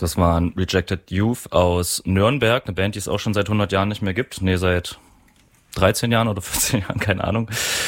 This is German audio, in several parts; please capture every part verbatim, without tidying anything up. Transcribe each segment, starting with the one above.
Das waren Rejected Youth aus Nürnberg, eine Band, die es auch schon seit hundert Jahren nicht mehr gibt. Nee, seit dreizehn Jahren oder vierzehn Jahren, keine Ahnung.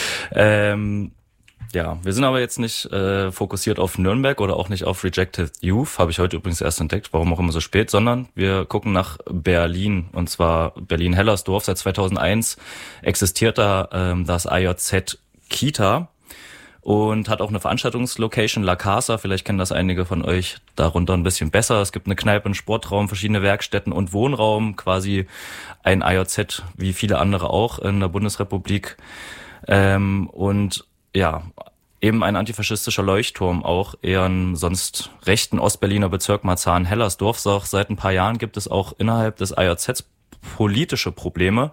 Ähm, ja, wir sind aber jetzt nicht äh, fokussiert auf Nürnberg oder auch nicht auf Rejected Youth, habe ich heute übrigens erst entdeckt, warum auch immer so spät, sondern wir gucken nach Berlin, und zwar Berlin-Hellersdorf. Seit zweitausendeins existiert da ähm, das A J Z Kita und hat auch eine Veranstaltungslocation, La Casa, vielleicht kennen das einige von euch darunter ein bisschen besser. Es gibt eine Kneipe, einen Sportraum, verschiedene Werkstätten und Wohnraum, quasi ein A J Z, wie viele andere auch in der Bundesrepublik. Ähm, und ja, eben ein antifaschistischer Leuchtturm, auch eher im sonst rechten Ostberliner Bezirk Marzahn-Hellersdorf. So, seit ein paar Jahren gibt es auch innerhalb des A J Zs politische Probleme.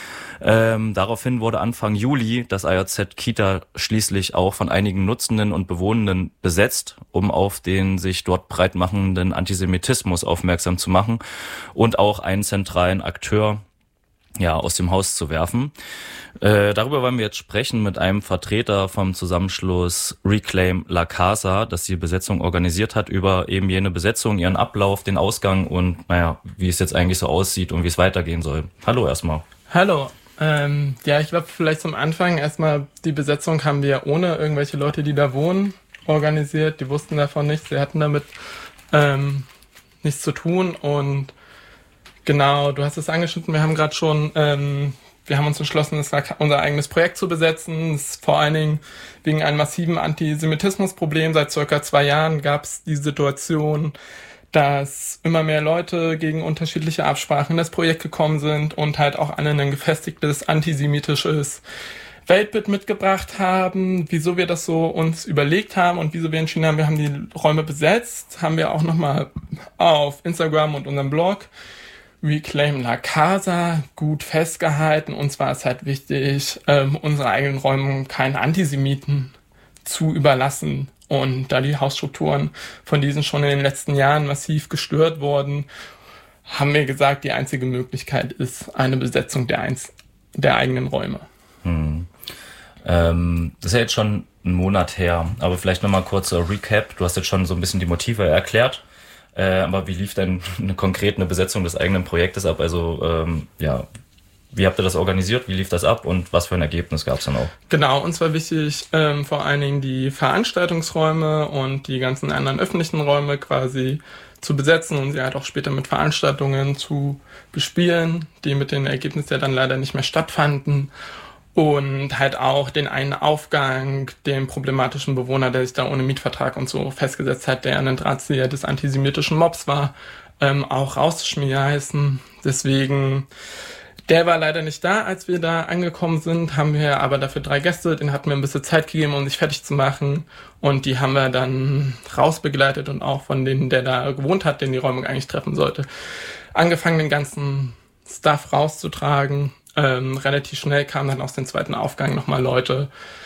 Ähm, daraufhin wurde Anfang Juli das A J Z Kita schließlich auch von einigen Nutzenden und Bewohnenden besetzt, um auf den sich dort breitmachenden Antisemitismus aufmerksam zu machen und auch einen zentralen Akteur ja aus dem Haus zu werfen. Äh, darüber wollen wir jetzt sprechen mit einem Vertreter vom Zusammenschluss Reclaim La Casa, das die Besetzung organisiert hat, über eben jene Besetzung, ihren Ablauf, den Ausgang und naja, wie es jetzt eigentlich so aussieht und wie es weitergehen soll. Hallo erstmal. Hallo. Ähm, ja, ich glaube vielleicht zum Anfang erstmal, die Besetzung haben wir ohne irgendwelche Leute, die da wohnen, organisiert. Die wussten davon nichts, sie hatten damit ähm, nichts zu tun. Und genau, du hast es angeschnitten, wir haben gerade schon, ähm, wir haben uns entschlossen, das war unser eigenes Projekt zu besetzen. Das ist vor allen Dingen wegen einem massiven Antisemitismusproblem. Seit circa zwei Jahren gab es die Situation, dass immer mehr Leute gegen unterschiedliche Absprachen in das Projekt gekommen sind und halt auch alle ein gefestigtes antisemitisches Weltbild mitgebracht haben. Wieso wir das so uns überlegt haben und wieso wir entschieden haben, wir haben die Räume besetzt, haben wir auch nochmal auf Instagram und unserem Blog Reclaim La Casa gut festgehalten. Uns war es halt wichtig, ähm, unsere eigenen Räume keinen Antisemiten zu überlassen. Und da die Hausstrukturen von diesen schon in den letzten Jahren massiv gestört wurden, haben wir gesagt, die einzige Möglichkeit ist eine Besetzung der, einz- der eigenen Räume. Hm. Ähm, das ist ja jetzt schon einen Monat her, aber vielleicht nochmal kurz ein Recap. Du hast jetzt schon so ein bisschen die Motive erklärt, äh, aber wie lief denn eine konkrete Besetzung des eigenen Projektes ab? Also ähm, ja, wie habt ihr das organisiert? Wie lief das ab? Und was für ein Ergebnis gab es dann auch? Genau, uns war wichtig, ähm, vor allen Dingen die Veranstaltungsräume und die ganzen anderen öffentlichen Räume quasi zu besetzen und sie halt auch später mit Veranstaltungen zu bespielen, die mit den Ergebnissen ja dann leider nicht mehr stattfanden. Und halt auch den einen Aufgang, den problematischen Bewohner, der sich da ohne Mietvertrag und so festgesetzt hat, der ein Drahtzieher des antisemitischen Mobs war, ähm, auch rauszuschmeißen. Deswegen... Der war leider nicht da, als wir da angekommen sind, haben wir aber dafür drei Gäste, denen hatten wir ein bisschen Zeit gegeben, um sich fertig zu machen und die haben wir dann rausbegleitet und auch von denen, der da gewohnt hat, den die Räumung eigentlich treffen sollte, angefangen, den ganzen Stuff rauszutragen. Ähm, relativ schnell kamen dann aus dem zweiten Aufgang nochmal Leute,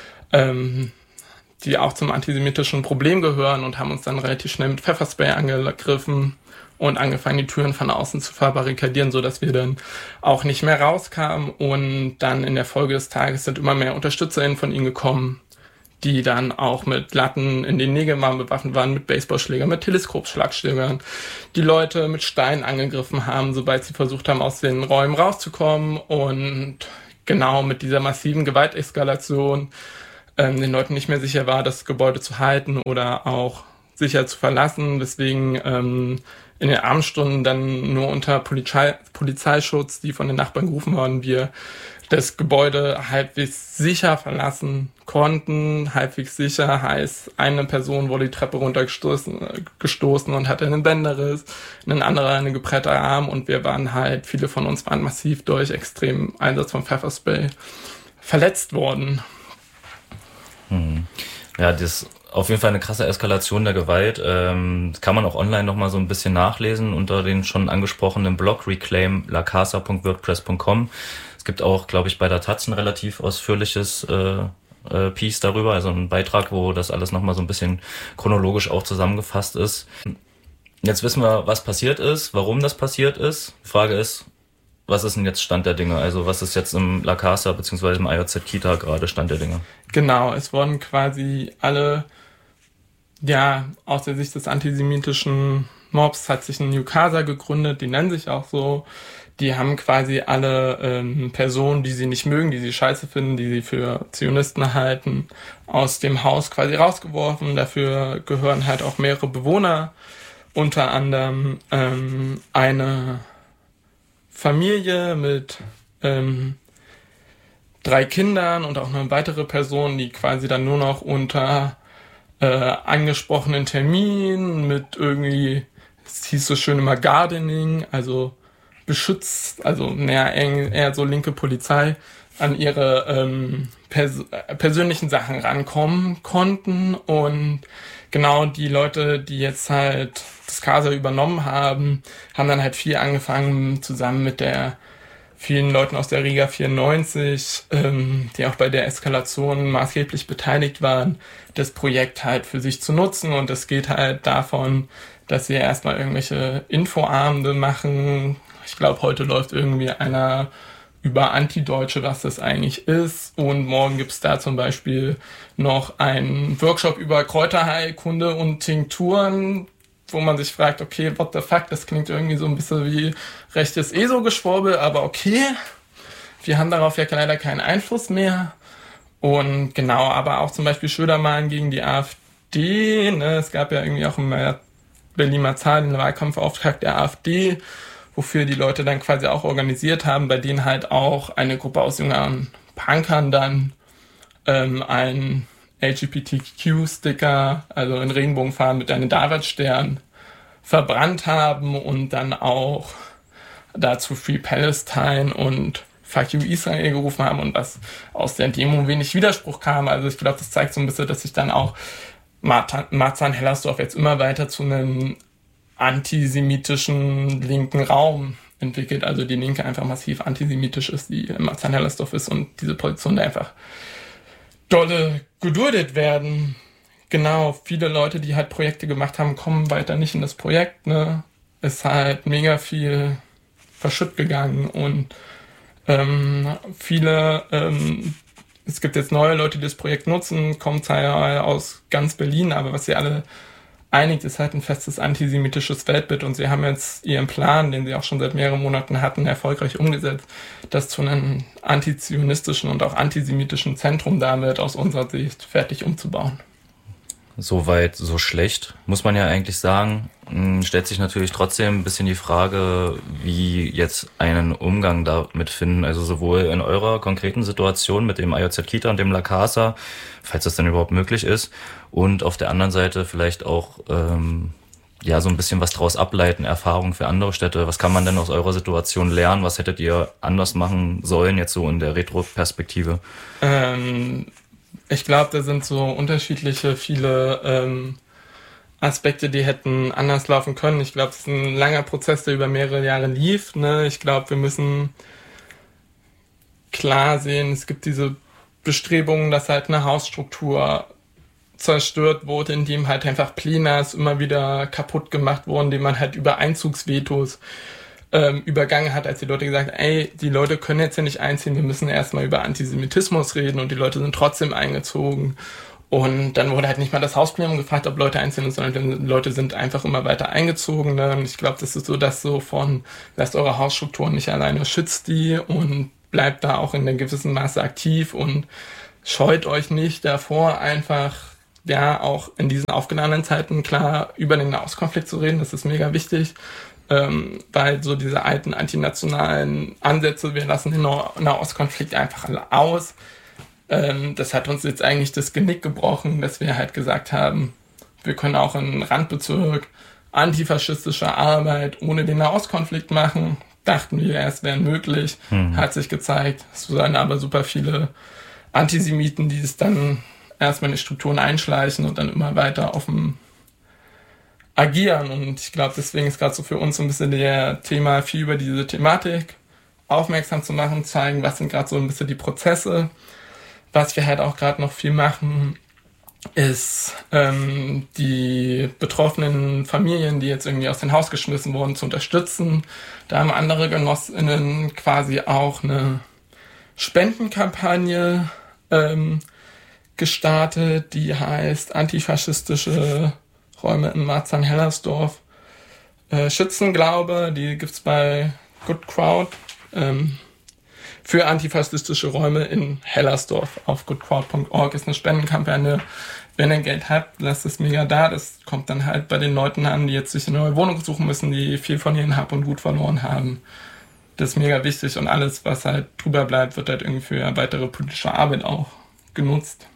ähm, die auch zum antisemitischen Problem gehören und haben uns dann relativ schnell mit Pfefferspray angegriffen und angefangen, die Türen von außen zu verbarrikadieren, so dass wir dann auch nicht mehr rauskamen. Und dann in der Folge des Tages sind immer mehr UnterstützerInnen von ihnen gekommen, die dann auch mit Latten in den Nägeln bewaffnet waren, mit Baseballschlägern, mit Teleskopschlagschlägern, die Leute mit Steinen angegriffen haben, sobald sie versucht haben, aus den Räumen rauszukommen. Und genau mit dieser massiven Gewalteskalation ähm, den Leuten nicht mehr sicher war, das Gebäude zu halten oder auch sicher zu verlassen, weswegen ähm, in den Abendstunden dann nur unter Polizei, Polizeischutz, die von den Nachbarn gerufen wurden, wir das Gebäude halbwegs sicher verlassen konnten. Halbwegs sicher heißt, eine Person wurde die Treppe runtergestoßen gestoßen und hatte einen Bänderriss, ein anderer einen geprellten Arm und wir waren halt, viele von uns waren massiv durch extremen Einsatz von Pfefferspray verletzt worden. Hm. Ja, das ist auf jeden Fall eine krasse Eskalation der Gewalt. Ähm, das kann man auch online nochmal so ein bisschen nachlesen unter den schon angesprochenen Blog reclaim la casa punkt wordpress punkt com. Es gibt auch, glaube ich, bei der Taz ein relativ ausführliches äh, äh, Piece darüber, also ein Beitrag, wo das alles nochmal so ein bisschen chronologisch auch zusammengefasst ist. Jetzt wissen wir, was passiert ist, warum das passiert ist. Die Frage ist, was ist denn jetzt Stand der Dinge? Also was ist jetzt im La Casa bzw. im A J Z Kita gerade Stand der Dinge? Genau, es wurden quasi alle ja, aus der Sicht des antisemitischen Mobs hat sich ein New Casa gegründet, die nennen sich auch so. Die haben quasi alle ähm, Personen, die sie nicht mögen, die sie scheiße finden, die sie für Zionisten halten, aus dem Haus quasi rausgeworfen. Dafür gehören halt auch mehrere Bewohner, unter anderem ähm, eine Familie mit ähm, drei Kindern und auch eine weitere Person, die quasi dann nur noch unter äh, angesprochenen Terminen mit irgendwie, es hieß so schön immer Gardening, also beschützt, also eher, eher so linke Polizei, an ihre ähm, pers- persönlichen Sachen rankommen konnten. Und genau die Leute, die jetzt halt das Casa übernommen haben, haben dann halt viel angefangen, zusammen mit der vielen Leuten aus der Riga vierundneunzig, ähm, die auch bei der Eskalation maßgeblich beteiligt waren, das Projekt halt für sich zu nutzen. Und es geht halt davon, dass sie erstmal irgendwelche Infoabende machen. Ich glaube, heute läuft irgendwie einer über Antideutsche, was das eigentlich ist. Und morgen gibt's da zum Beispiel noch einen Workshop über Kräuterheilkunde und Tinkturen, wo man sich fragt, okay, what the fuck, das klingt irgendwie so ein bisschen wie rechtes E S O-Geschwurbel, aber okay, wir haben darauf ja leider keinen Einfluss mehr. Und genau, aber auch zum Beispiel Schödermann gegen die AfD, ne? Es gab ja irgendwie auch im Berlin-Marzahn den Wahlkampfauftrag der AfD, wofür die Leute dann quasi auch organisiert haben, bei denen halt auch eine Gruppe aus jüngeren Punkern dann ähm, ein L G B T Q-Sticker, also in Regenbogenfarben mit einem Davidstern, verbrannt haben und dann auch dazu Free Palestine und Fuck you Israel gerufen haben und was aus der Demo wenig Widerspruch kam. Also ich glaube, das zeigt so ein bisschen, dass sich dann auch Marzahn-Hellersdorf jetzt immer weiter zu einem antisemitischen linken Raum entwickelt. Also die Linke einfach massiv antisemitisch ist, die in Marzahn-Hellersdorf ist und diese Positionen einfach dolle geduldet werden. Genau, viele Leute, die halt Projekte gemacht haben, kommen weiter nicht in das Projekt, ne? Ist halt mega viel verschütt gegangen und ähm, viele, ähm, es gibt jetzt neue Leute, die das Projekt nutzen, kommen teilweise aus ganz Berlin, aber was sie alle einigt, ist halt ein festes antisemitisches Weltbild und sie haben jetzt ihren Plan, den sie auch schon seit mehreren Monaten hatten, erfolgreich umgesetzt, das zu einem antizionistischen und auch antisemitischen Zentrum damit aus unserer Sicht fertig umzubauen. Soweit, so schlecht, muss man ja eigentlich sagen. Stellt sich natürlich trotzdem ein bisschen die Frage, wie jetzt einen Umgang damit finden, also sowohl in eurer konkreten Situation mit dem I J Z Kita und dem La Casa, falls das denn überhaupt möglich ist, und auf der anderen Seite vielleicht auch ähm, ja so ein bisschen was draus ableiten, Erfahrungen für andere Städte. Was kann man denn aus eurer Situation lernen? Was hättet ihr anders machen sollen, jetzt so in der Retro-Perspektive? Ähm... Ich glaube, da sind so unterschiedliche, viele ähm, Aspekte, die hätten anders laufen können. Ich glaube, es ist ein langer Prozess, der über mehrere Jahre lief. Ne? Ich glaube, wir müssen klar sehen, es gibt diese Bestrebungen, dass halt eine Hausstruktur zerstört wurde, indem halt einfach Plenas immer wieder kaputt gemacht wurden, indem man halt über Einzugsvetos ähm, übergangen hat, als die Leute gesagt haben, ey, die Leute können jetzt ja nicht einziehen, wir müssen erstmal über Antisemitismus reden und die Leute sind trotzdem eingezogen. Und dann wurde halt nicht mal das Hausplenum gefragt, ob Leute einziehen, sondern die Leute sind einfach immer weiter eingezogen. Ne? Und ich glaube, das ist so das so von, lasst eure Hausstrukturen nicht alleine, schützt die und bleibt da auch in einem gewissen Maße aktiv und scheut euch nicht davor, einfach ja auch in diesen aufgeladenen Zeiten klar über den Nahostkonflikt zu reden. Das ist mega wichtig. Ähm, weil so diese alten antinationalen Ansätze, wir lassen den Nahostkonflikt einfach alle aus, ähm, das hat uns jetzt eigentlich das Genick gebrochen, dass wir halt gesagt haben, wir können auch in Randbezirk antifaschistische Arbeit ohne den Nahostkonflikt machen. Dachten wir, es wäre möglich, mhm. Hat sich gezeigt. Es waren aber super viele Antisemiten, die es dann erstmal in die Strukturen einschleichen und dann immer weiter auf dem agieren. Und ich glaube, deswegen ist gerade so für uns so ein bisschen der Thema, viel über diese Thematik aufmerksam zu machen, zeigen, was sind gerade so ein bisschen die Prozesse. Was wir halt auch gerade noch viel machen, ist ähm, die betroffenen Familien, die jetzt irgendwie aus dem Haus geschmissen wurden, zu unterstützen. Da haben andere GenossInnen quasi auch eine Spendenkampagne ähm, gestartet, die heißt Antifaschistische Räume in Marzahn-Hellersdorf. Äh, Schützenglaube, die gibt's bei Good Crowd. Ähm, für antifaschistische Räume in Hellersdorf auf good crowd punkt org ist eine Spendenkampagne. Wenn ihr Geld habt, lasst es mega da. Das kommt dann halt bei den Leuten an, die jetzt sich eine neue Wohnung suchen müssen, die viel von ihren Hab und Gut verloren haben. Das ist mega wichtig und alles, was halt drüber bleibt, wird halt irgendwie für weitere politische Arbeit auch genutzt.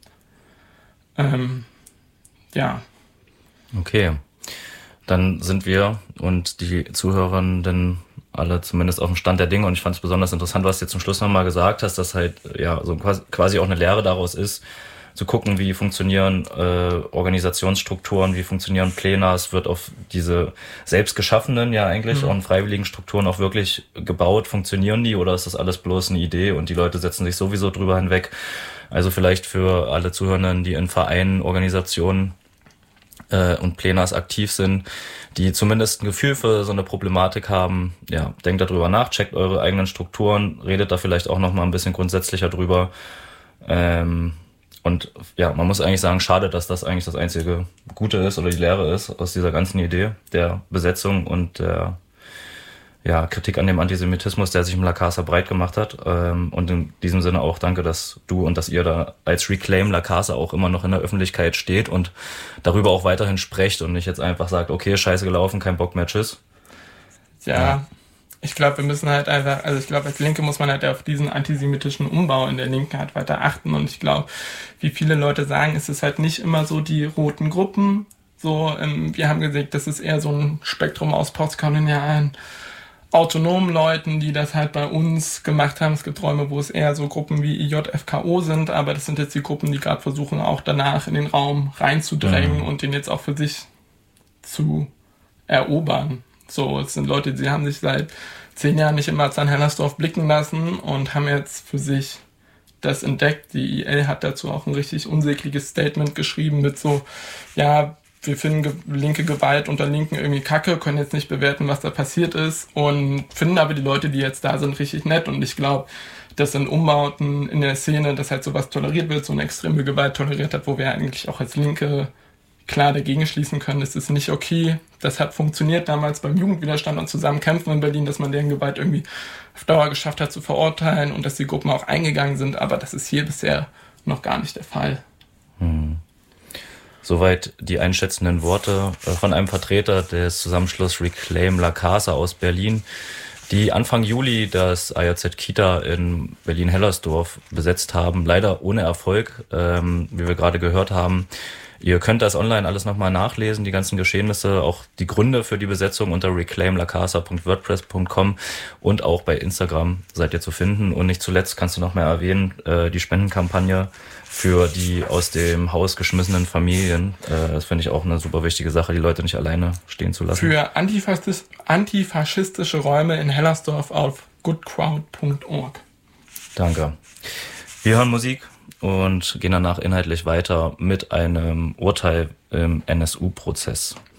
Ähm, ja. Okay. Dann sind wir und die Zuhörenden alle zumindest auf dem Stand der Dinge und ich fand es besonders interessant, was du jetzt zum Schluss nochmal gesagt hast, dass halt ja so quasi auch eine Lehre daraus ist, zu gucken, wie funktionieren äh, Organisationsstrukturen, wie funktionieren Pläne. Es wird auf diese selbst geschaffenen, ja eigentlich mhm. auch in freiwilligen Strukturen auch wirklich gebaut. Funktionieren die oder ist das alles bloß eine Idee und die Leute setzen sich sowieso drüber hinweg? Also vielleicht für alle Zuhörenden, die in Vereinen, Organisationen äh, und Plenas aktiv sind, die zumindest ein Gefühl für so eine Problematik haben, ja, denkt darüber nach, checkt eure eigenen Strukturen, redet da vielleicht auch noch mal ein bisschen grundsätzlicher drüber. Ähm, und ja, man muss eigentlich sagen, schade, dass das eigentlich das einzige Gute ist oder die Lehre ist aus dieser ganzen Idee der Besetzung und der ja, Kritik an dem Antisemitismus, der sich im La Casa breit gemacht hat. Ähm, und in diesem Sinne auch danke, dass du und dass ihr da als Reclaim La Casa auch immer noch in der Öffentlichkeit steht und darüber auch weiterhin sprecht und nicht jetzt einfach sagt, okay, scheiße gelaufen, kein Bock mehr, tschüss. Ja, ja. Ich glaube, wir müssen halt einfach, also ich glaube, als Linke muss man halt auf diesen antisemitischen Umbau in der Linken halt weiter achten und ich glaube, wie viele Leute sagen, ist es halt nicht immer so die roten Gruppen, so, ähm, wir haben gesagt, das ist eher so ein Spektrum aus postkolonialen autonomen Leuten, die das halt bei uns gemacht haben. Es gibt Räume, wo es eher so Gruppen wie I J F K O sind, aber das sind jetzt die Gruppen, die gerade versuchen, auch danach in den Raum reinzudrängen mhm. und den jetzt auch für sich zu erobern. So, es sind Leute, die haben sich seit zehn Jahren nicht in Marzahn-Hellersdorf blicken lassen und haben jetzt für sich das entdeckt. Die I L hat dazu auch ein richtig unsägliches Statement geschrieben mit so, ja, wir finden ge- linke Gewalt unter Linken irgendwie kacke, können jetzt nicht bewerten, was da passiert ist und finden aber die Leute, die jetzt da sind, richtig nett. Und ich glaube, das sind Umbauten in der Szene, dass halt sowas toleriert wird, so eine extreme Gewalt toleriert hat, wo wir eigentlich auch als Linke klar dagegen schließen können, es ist nicht okay. Das hat funktioniert damals beim Jugendwiderstand und Zusammenkämpfen in Berlin, dass man deren Gewalt irgendwie auf Dauer geschafft hat zu verurteilen und dass die Gruppen auch eingegangen sind, aber das ist hier bisher noch gar nicht der Fall. Hm. Soweit die einschätzenden Worte von einem Vertreter des Zusammenschlusses Reclaim La Casa aus Berlin, die Anfang Juli das A J Z Kita in Berlin-Hellersdorf besetzt haben. Leider ohne Erfolg, ähm, wie wir gerade gehört haben. Ihr könnt das online alles nochmal nachlesen, die ganzen Geschehnisse, auch die Gründe für die Besetzung unter reclaim la casa punkt wordpress punkt com und auch bei Instagram seid ihr zu finden. Und nicht zuletzt kannst du noch mal erwähnen, äh, die Spendenkampagne für die aus dem Haus geschmissenen Familien. Äh, das finde ich auch eine super wichtige Sache, die Leute nicht alleine stehen zu lassen. Für antifaschis- antifaschistische Räume in Hellersdorf auf good crowd punkt org. Danke. Wir hören Musik und gehen danach inhaltlich weiter mit einem Urteil im N S U-Prozess.